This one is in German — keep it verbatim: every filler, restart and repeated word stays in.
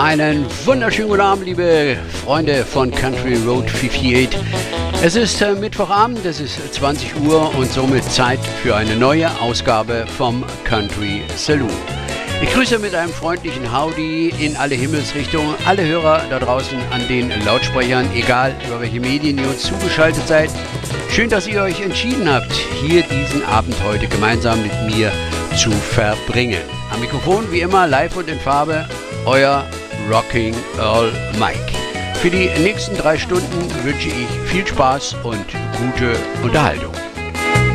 Einen wunderschönen guten Abend, liebe Freunde von Country Road achtundfünfzig. Es ist äh, Mittwochabend, es ist zwanzig Uhr und somit Zeit für eine neue Ausgabe vom Country Saloon. Ich grüße mit einem freundlichen Howdy in alle Himmelsrichtungen, alle Hörer da draußen an den Lautsprechern, egal über welche Medien ihr uns zugeschaltet seid. Schön, dass ihr euch entschieden habt, hier diesen Abend heute gemeinsam mit mir zu verbringen. Am Mikrofon wie immer live und in Farbe, euer Rocking Earl Mike. Für die nächsten drei Stunden wünsche ich viel Spaß und gute Unterhaltung.